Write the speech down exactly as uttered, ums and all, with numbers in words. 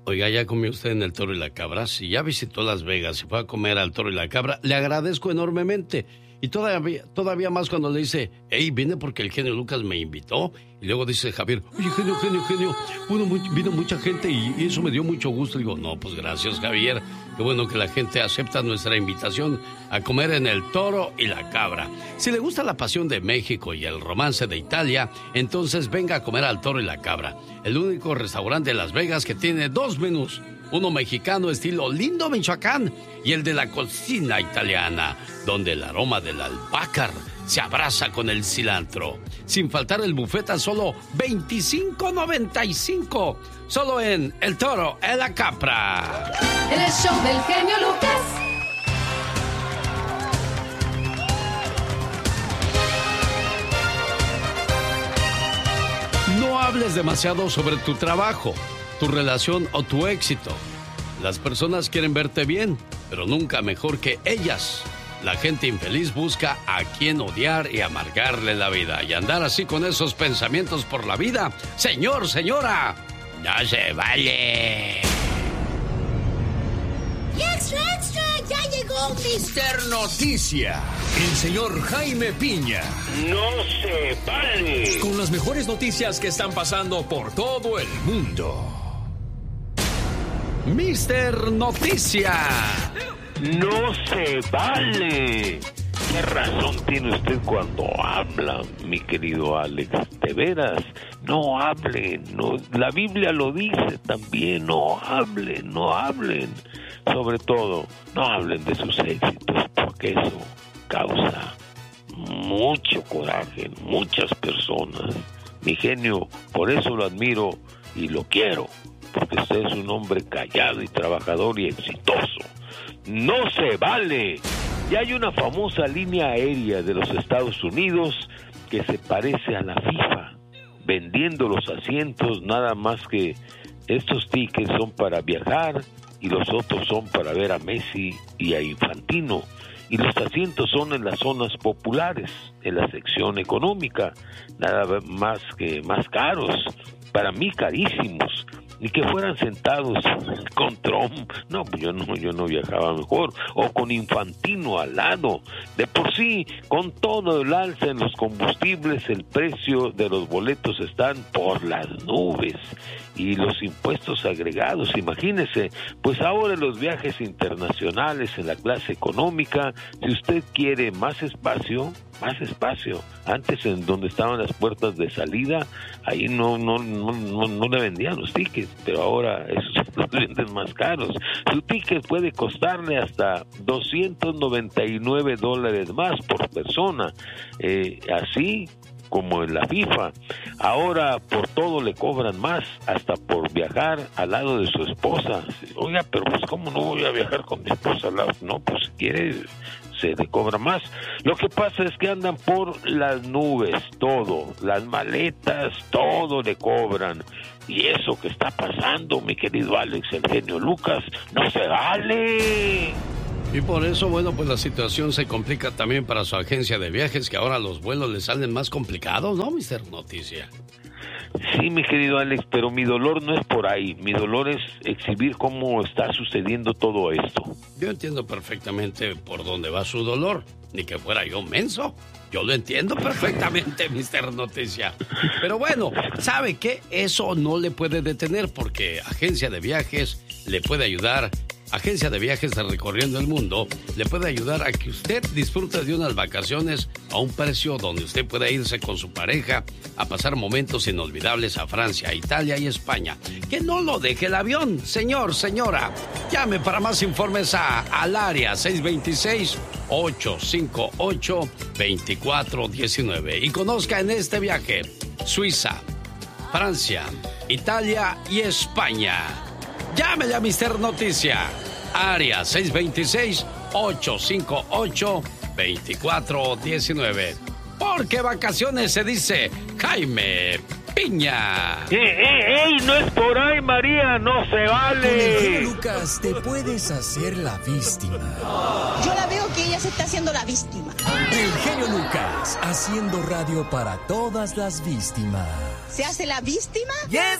Oiga, ¿ya comió usted en el Toro y la Cabra? Si ya visitó Las Vegas y fue a comer al Toro y la Cabra, le agradezco enormemente. Y todavía, todavía más cuando le dice, hey, vine porque el genio Lucas me invitó. Y luego dice Javier, oye, genio, genio, genio, vino, vino mucha gente y, y eso me dio mucho gusto. Y digo, no, pues gracias, Javier. Qué bueno que la gente acepta nuestra invitación a comer en el Toro y la Cabra. Si le gusta la pasión de México y el romance de Italia, entonces venga a comer al Toro y la Cabra. El único restaurante de Las Vegas que tiene dos menús. Uno mexicano estilo Lindo, Michoacán, y el de la cocina italiana, donde el aroma del albahaca se abraza con el cilantro. Sin faltar el buffet a solo veinticinco noventa y cinco. Solo en El Toro y la Cabra. En el show del genio Lucas. No hables demasiado sobre tu trabajo, tu relación o tu éxito. Las personas quieren verte bien, pero nunca mejor que ellas. La gente infeliz busca a quien odiar y amargarle la vida. Y andar así con esos pensamientos por la vida, señor, señora, no se vale. ¡Y extra, extra! ¡Ya llegó mister Noticia! El señor Jaime Piña. ¡No se vale! Con las mejores noticias que están pasando por todo el mundo. mister Noticia. ¡No se vale! ¿Qué razón tiene usted cuando habla, mi querido Alex? De veras, no hablen. No, la Biblia lo dice también, no hablen, no hablen. Sobre todo, no hablen de sus éxitos, porque eso causa mucho coraje en muchas personas. Mi genio, por eso lo admiro y lo quiero, porque usted es un hombre callado y trabajador y exitoso. ¡No se vale! Ya hay una famosa línea aérea de los Estados Unidos que se parece a la FIFA, vendiendo los asientos, nada más que estos tickets son para viajar y los otros son para ver a Messi y a Infantino. Y los asientos son en las zonas populares, en la sección económica, nada más que más caros, para mí carísimos. Ni que fueran sentados con Trump. No, pues yo no, yo no viajaba mejor. O con Infantino al lado. De por sí, con todo el alza en los combustibles, el precio de los boletos están por las nubes. Y los impuestos agregados, imagínese, pues ahora los viajes internacionales en la clase económica, si usted quiere más espacio, más espacio. Antes, en donde estaban las puertas de salida, ahí no no no no, no le vendían los tickets, pero ahora esos los venden más caros. Su ticket puede costarle hasta doscientos noventa y nueve dólares más por persona, eh, así como en la FIFA. Ahora por todo le cobran más, hasta por viajar al lado de su esposa. Oiga, pero pues ¿cómo no voy a viajar con mi esposa al lado? No, pues si quiere se le cobra más. Lo que pasa es que andan por las nubes, todo, las maletas, todo le cobran. Y eso que está pasando, mi querido Alex, el genio Lucas, no se vale. Y por eso, bueno, pues la situación se complica también para su agencia de viajes, que ahora los vuelos le salen más complicados, ¿no, mister Noticia? Sí, mi querido Alex, pero mi dolor no es por ahí. Mi dolor es exhibir cómo está sucediendo todo esto. Yo entiendo perfectamente por dónde va su dolor. Ni que fuera yo menso. Yo lo entiendo perfectamente, mister Noticia. Pero bueno, ¿sabe qué? Eso no le puede detener porque Agencia de Viajes le puede ayudar. Agencia de Viajes de Recorriendo el Mundo le puede ayudar a que usted disfrute de unas vacaciones a un precio donde usted pueda irse con su pareja a pasar momentos inolvidables a Francia, Italia y España. Que no lo deje el avión, señor, señora. Llame para más informes a, al área seis dos seis, ocho cinco ocho, dos cuatro uno nueve y conozca en este viaje Suiza, Francia, Italia y España. Llámele a mister Noticia, área seis dos seis, ocho cinco ocho, dos cuatro uno nueve. Porque vacaciones se dice Jaime Piña. ¡Eh, eh, ey! No es por ahí, María, no se vale. Con el genio Lucas te puedes hacer la víctima. Yo la veo que ella se está haciendo la víctima. El genio Lucas, haciendo radio para todas las víctimas. ¿Se hace la víctima? Yes.